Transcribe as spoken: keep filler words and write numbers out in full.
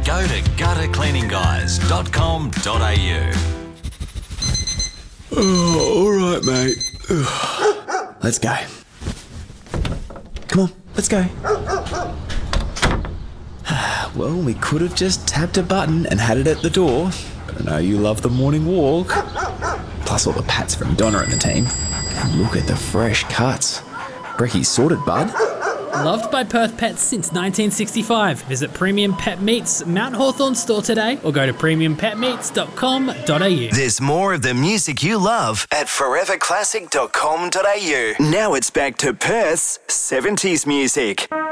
Go to gutter cleaning guys dot com dot a u. Oh, all right, mate. Let's go. Come on, let's go. Well, we could have just tapped a button and had it at the door, but I know you love the morning walk. Plus all the pats from Donna and the team. And look at the fresh cuts. Brecky's sorted, bud. Loved by Perth Pets since nineteen sixty-five. Visit Premium Pet Meats Mount Hawthorn store today or go to premium pet meats dot com dot a u. There's more of the music you love at forever classic dot com dot a u. Now it's back to Perth's seventies music.